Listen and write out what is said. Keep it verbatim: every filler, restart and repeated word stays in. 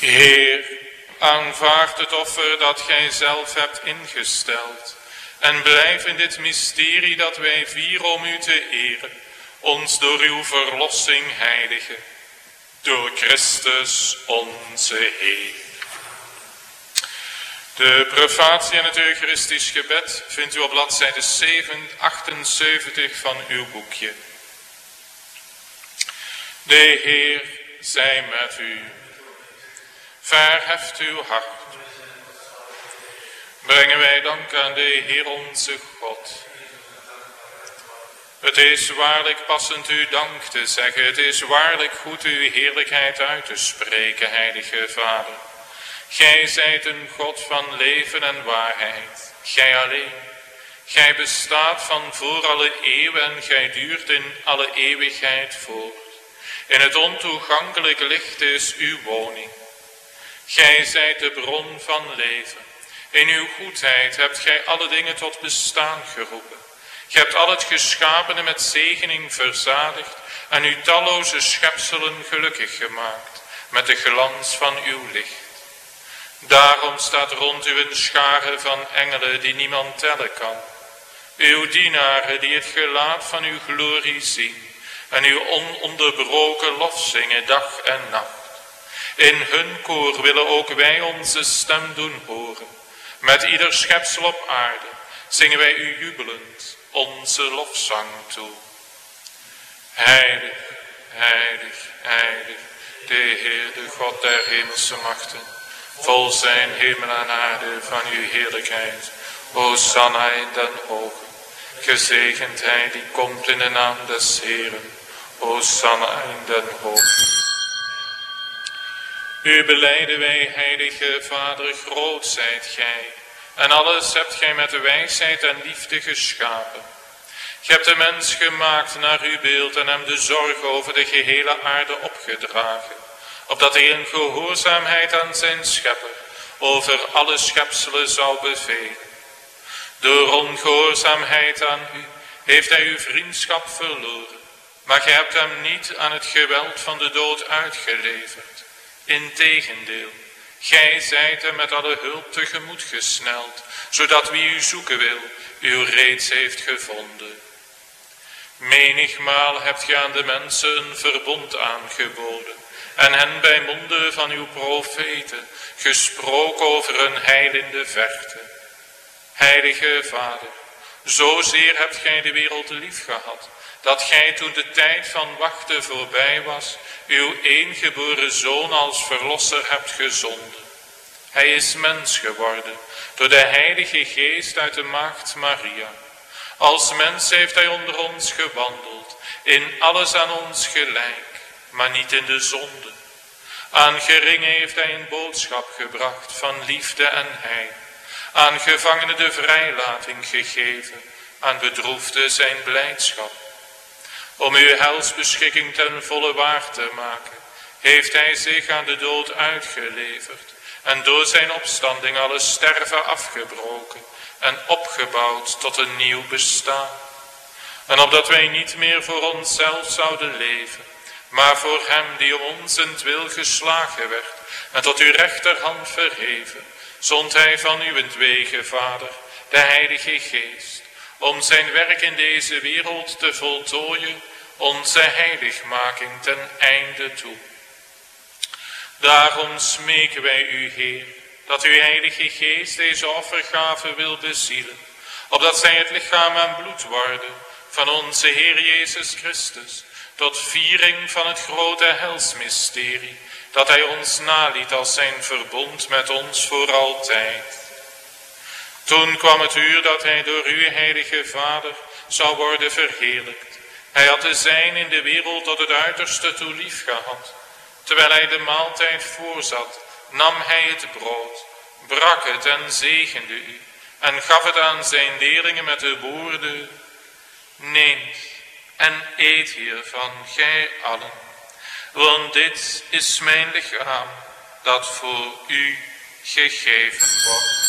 Heer, aanvaard het offer dat gij zelf hebt ingesteld en blijf in dit mysterie dat wij vieren om u te eren, ons door uw verlossing heiligen. Door Christus onze Heer. De prefatie en het Eucharistisch gebed vindt u op bladzijde achtenzeventig van uw boekje. De Heer zij met u. Verheft uw hart. Brengen wij dank aan de Heer onze God. Het is waarlijk passend u dank te zeggen. Het is waarlijk goed uw heerlijkheid uit te spreken, heilige Vader. Gij zijt een God van leven en waarheid. Gij alleen. Gij bestaat van voor alle eeuwen en gij duurt in alle eeuwigheid voort. In het ontoegankelijk licht is uw woning. Gij zijt de bron van leven. In uw goedheid hebt gij alle dingen tot bestaan geroepen. Gij hebt al het geschapene met zegening verzadigd en uw talloze schepselen gelukkig gemaakt met de glans van uw licht. Daarom staat rond u een schare van engelen die niemand tellen kan. Uw dienaren die het gelaat van uw glorie zien en uw ononderbroken lof zingen dag en nacht. In hun koor willen ook wij onze stem doen horen. Met ieder schepsel op aarde zingen wij u jubelend onze lofzang toe. Heilig, heilig, heilig, de Heer, de God der hemelse machten. Vol zijn hemel en aarde van uw heerlijkheid. Hosanna in den hogen. Gezegend hij die komt in de naam des Heeren. Hosanna in den hogen. U belijden wij, heilige Vader, groot zijt gij. En alles hebt gij met de wijsheid en liefde geschapen. Gij hebt de mens gemaakt naar uw beeld en hem de zorg over de gehele aarde opgedragen. Opdat hij in gehoorzaamheid aan zijn schepper over alle schepselen zou bevelen. Door ongehoorzaamheid aan u heeft hij uw vriendschap verloren. Maar gij hebt hem niet aan het geweld van de dood uitgeleverd. Integendeel, gij zijt hem met alle hulp tegemoet gesneld, zodat wie u zoeken wil, u reeds heeft gevonden. Menigmaal hebt gij aan de mensen een verbond aangeboden en hen bij monden van uw profeten gesproken over een heil in de verte. Heilige Vader, zozeer hebt gij de wereld lief gehad, dat gij toen de tijd van wachten voorbij was, uw eengeboren Zoon als verlosser hebt gezonden. Hij is mens geworden, door de Heilige Geest uit de Maagd Maria. Als mens heeft hij onder ons gewandeld, in alles aan ons gelijk, maar niet in de zonde. Aan geringen heeft hij een boodschap gebracht van liefde en heil. Aan gevangenen de vrijlating gegeven, aan bedroefden zijn blijdschap. Om uw helsbeschikking ten volle waar te maken, heeft hij zich aan de dood uitgeleverd en door zijn opstanding alle sterven afgebroken en opgebouwd tot een nieuw bestaan. En opdat wij niet meer voor onszelf zouden leven, maar voor hem die om onzentwil geslagen werd en tot uw rechterhand verheven, zond hij van uwentwege, Vader, de Heilige Geest, om zijn werk in deze wereld te voltooien, onze heiligmaking ten einde toe. Daarom smeken wij u, Heer, dat uw Heilige Geest deze offergave wil bezielen, opdat zij het lichaam en bloed worden van onze Heer Jezus Christus, tot viering van het grote helsmysterie, dat hij ons naliet als zijn verbond met ons voor altijd. Toen kwam het uur dat hij door uw heilige Vader zou worden verheerlijkt. Hij had de zijn in de wereld tot het uiterste toe lief gehad. Terwijl hij de maaltijd voorzat, nam hij het brood, brak het en zegende u, en gaf het aan zijn leerlingen met de woorden: neemt en eet hiervan, gij allen, want dit is mijn lichaam, dat voor u gegeven wordt.